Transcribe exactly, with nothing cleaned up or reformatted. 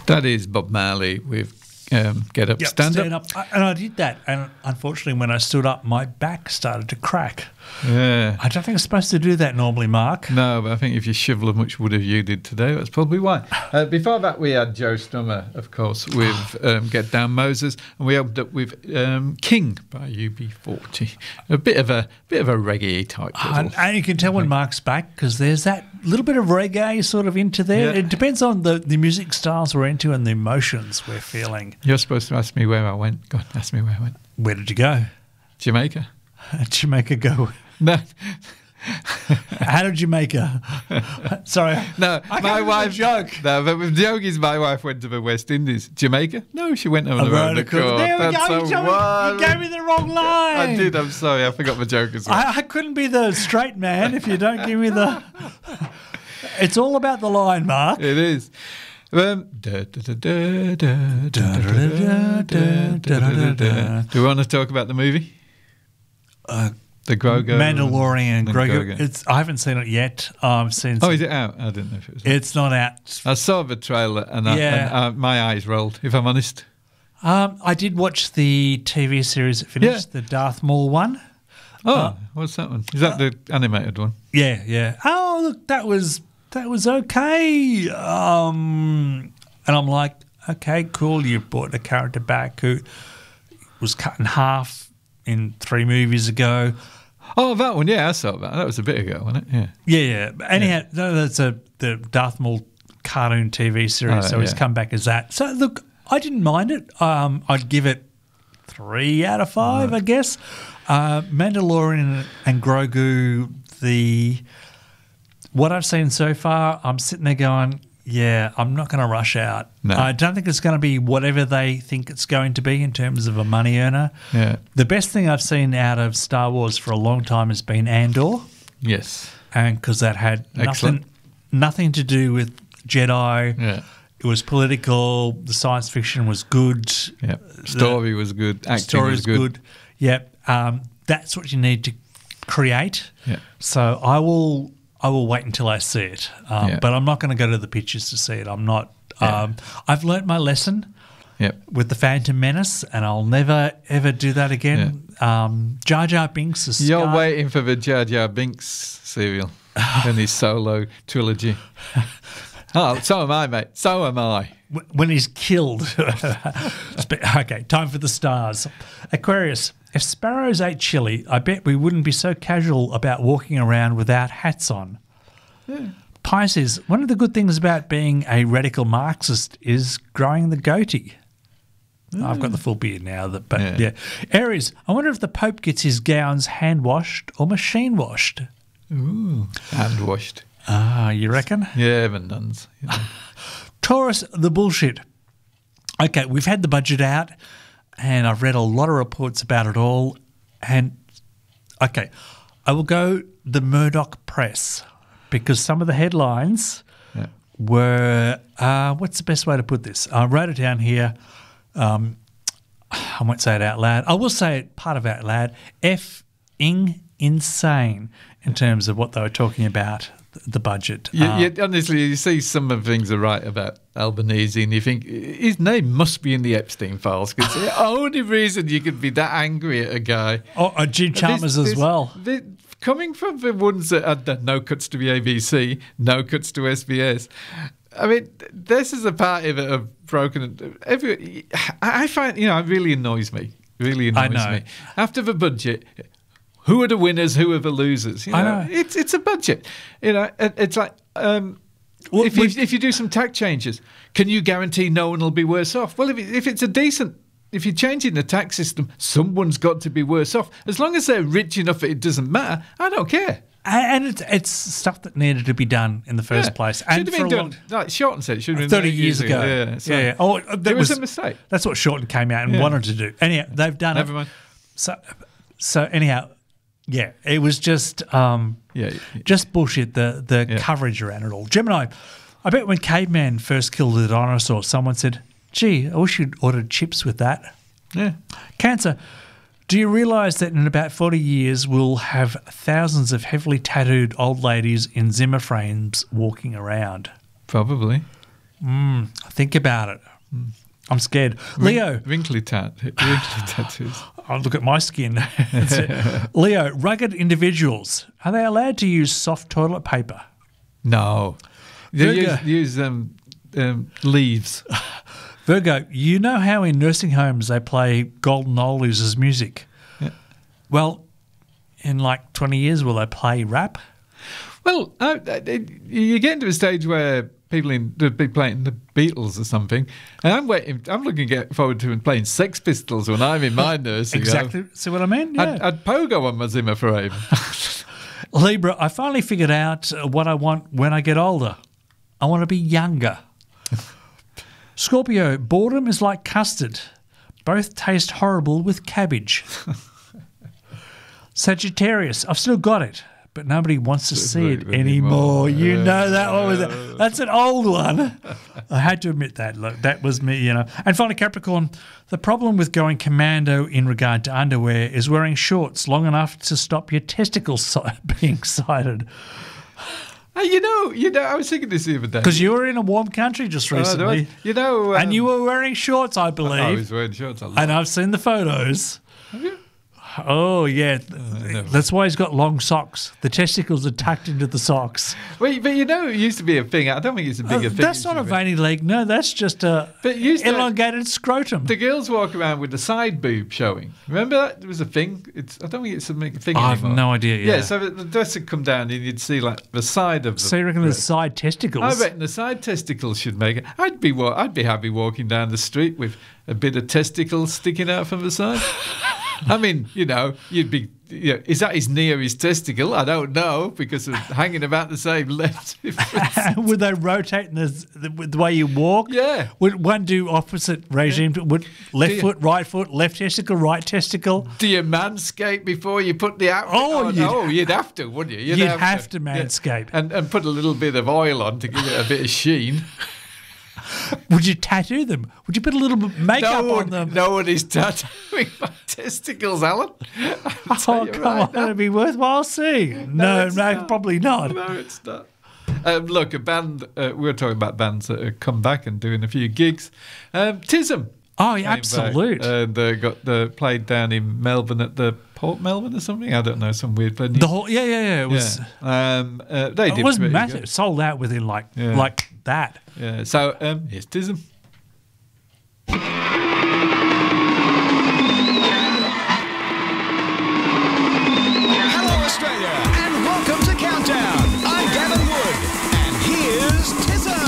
That is Bob Marley with um, Get Up, Yep, Stand, stand Up. up. I- And I did that. And unfortunately, when I stood up, my back started to crack. Yeah. I don't think I'm supposed to do that normally, Mark. No, but I think if you shovel as much wood as you did today, that's probably why. Uh, before that, we had Joe Strummer, of course, with um, Get Down Moses, and we opened up with um, King by U B forty. A bit of a bit of a reggae type. And, and you can tell when Mark's back because there's that little bit of reggae sort of into there. Yeah. It depends on the, the music styles we're into and the emotions we're feeling. You're supposed to ask me where I went. Go on, ask me where I went. Where did you go? Jamaica. Jamaica go. No. How did Jamaica? Sorry. No, I my can't wife. joke. No, but with joke is my wife went to the West Indies. Jamaica? No, she went on the road the court. There we That's go. a You, told me- one. you gave me the wrong line. I did. I'm sorry. I forgot my joke as well. I, I couldn't be the straight man if you don't give me the. It's all about the line, Mark. It is. Um, da, da, da, da, da, da, da, da, da, da. Do we want to talk about the movie? Uh, The Grogu. Mandalorian and and Grogu. Grogu. It's. I haven't seen it yet. I've seen. Oh, some- is it out? I didn't know if it was out. It's not out. I saw the trailer and, I, Yeah. and uh, my eyes rolled, if I'm honest. Um, I did watch the T V series that finished, Yeah. the Darth Maul one. Oh, what's that one? Is that the animated one? Yeah, yeah. Oh, look, that was that was okay. Um, and I'm like, okay, cool. You brought a character back who was cut in half in three movies ago. Oh, that one. Yeah, I saw that. That was a bit ago, wasn't it? Yeah. Yeah, yeah. But anyhow, no, that's a the Darth Maul cartoon T V series. Oh, so he's yeah. come back as that. So look, I didn't mind it. Um, I'd give it three out of five, I guess. Uh, Mandalorian and Grogu, the what I've seen so far, I'm sitting there going, yeah, I'm not going to rush out. No. I don't think it's going to be whatever they think it's going to be in terms of a money earner. Yeah. The best thing I've seen out of Star Wars for a long time has been Andor, Yes. and because that had Excellent. nothing nothing to do with Jedi. Yeah. It was political. The science fiction was good. Yeah. Story was good. Acting Story was was good. good. Yep. Um, that's what you need to create. Yeah. So I will I will wait until I see it. Um, Yeah. But I'm not going to go to the pictures to see it. I'm not. Yeah. Um, I've learnt my lesson Yep. with the Phantom Menace, and I'll never ever do that again. Um, Jar Jar Binks is You're scarred. waiting for the Jar Jar Binks serial and his solo trilogy. Oh, so am I, mate. So am I. Wh- when he's killed. Sp- okay, time for the stars. Aquarius, if sparrows ate chili, I bet we wouldn't be so casual about walking around without hats on. Pisces, one of the good things about being a radical Marxist is growing the goatee. I've got the full beard now, that- but Yeah. yeah. Aries, I wonder if the Pope gets his gowns hand washed or machine washed. Ooh. Hand washed. Ah, you reckon? Yeah, the nuns. You know. Taurus, the bullshit. Okay, we've had the budget out, and I've read a lot of reports about it all. And okay, I will go the Murdoch press because some of the headlines Yeah. were. Uh, what's the best way to put this? I wrote it down here. Um, I won't say it out loud. I will say it part of out loud. F-ing insane in terms of what they were talking about. The budget. You, Um, you, honestly, you see some of the things are right about Albanese, and you think his name must be in the Epstein files because the only reason you could be that angry at a guy. Oh, uh, Jim Chalmers This- as this- well. the- coming from the ones that had the no cuts to the A B C, no cuts to S B S. I mean, this is a party that have broken. Every, I I find, you know, it really annoys me. Really I annoys know. me. After the budget, who are the winners? Who are the losers? You know, I know. it's it's a budget. You know, it, it's like um, Well, if you, we- if you do some tax changes, can you guarantee no one will be worse off? Well, if it, if it's a decent. If you're changing the tax system, someone's got to be worse off. As long as they're rich enough that it doesn't matter, I don't care. And it's, it's stuff that needed to be done in the first Yeah. place. Should And have for been a done. long, Like Shorten said, it should have been thirty done years ago. Yeah, so yeah, yeah. Oh, that it was, a mistake. That's what Shorten came out and Yeah. wanted to do. Anyhow, they've done Never it. mind. So, so anyhow, yeah, it was just um, Yeah, just bullshit. The the Yeah. coverage around it all. Gemini, I bet when Caveman first killed the dinosaur, someone said, "Gee, I wish you'd ordered chips with that." yeah. Cancer, do you realise that in about forty years we'll have thousands of heavily tattooed old ladies in Zimmer frames walking around? Probably. think about it. I'm scared. Leo. Wrinkly tat, wrinkly tattoos. Oh, look at my skin. That's it. Leo, rugged individuals, are they allowed to use soft toilet paper? No, they Virgo. use, use um, um, leaves. Virgo, you know how in nursing homes they play Golden Oldies as music? Yeah. Well, in like twenty years, will they play rap? Well, uh, you get into a stage where people in they'd be playing the Beatles or something, and I'm waiting. I'm looking get forward to playing Sex Pistols when I'm in my nursing. Exactly. home. See what I mean? Yeah. I'd, I'd pogo on my Zimmer frame. Libra, I finally figured out what I want when I get older. I want to be younger. Scorpio, boredom is like custard. Both taste horrible with cabbage. Sagittarius, I've still got it, but nobody wants to see it anymore. You know that one was a, that's an old one. I had to admit that. Look, that was me, you know. And finally, Capricorn, the problem with going commando in regard to underwear is wearing shorts long enough to stop your testicles si- being sighted. Uh, you know, you know. I was thinking this the other day. Because you were in a warm country just Oh, there recently. was- you know, um, and you were wearing shorts, I I believe. was wearing shorts. I love And I've seen the photos. Have you? Oh, yeah. never. That's why he's got long socks. The testicles are tucked into the socks. Well, but you know, it used to be a thing. I don't think it's a bigger Uh, thing. that's not a veiny leg. No, that's just a But it used to- elongated scrotum. The girls walk around with the side boob showing. Remember that? It was a thing. It's. I don't think it's a big thing I have anymore. no idea, yeah. so the dress would come down and you'd see like the side of the. So you reckon the dress. side testicles? I reckon the side testicles should make it. I'd be wa- I'd be happy walking down the street with a bit of testicles sticking out from the side. I mean, you know, you'd be. You know, is that his near his testicle? I don't know because of hanging about the same length. Would they rotate in the, the, the way you walk? Yeah. Would one do opposite regime? Would left Do you- foot, right foot, left testicle, right testicle? Do you manscape before you put the outfit Oh, on? you'd- oh, you'd have to, wouldn't you? You'd have to manscape. Yeah. And, and put a little bit of oil on to give it a bit of sheen. Would you tattoo them? Would you put a little bit of makeup no one, on them? No one is tattooing my testicles, Alan. I'll tell Oh, you come right on. now. It'd be worthwhile seeing. No, it's no, not. probably not. No, it's not. Um, look, a band, uh, we were talking about bands that have come back and doing a few gigs. Um, Tism. Oh, yeah, came back absolute. And uh, got the, played down in Melbourne at the Port Melbourne or something. I don't know, some weird venue. The whole, yeah, yeah, yeah. It was, yeah. Um, uh, they did it was pretty massive. good. Sold out within like Yeah. like that. Yeah. So um, here's Tism. Hello, Australia, and welcome to Countdown. I'm Gavin Wood, and here's Tism.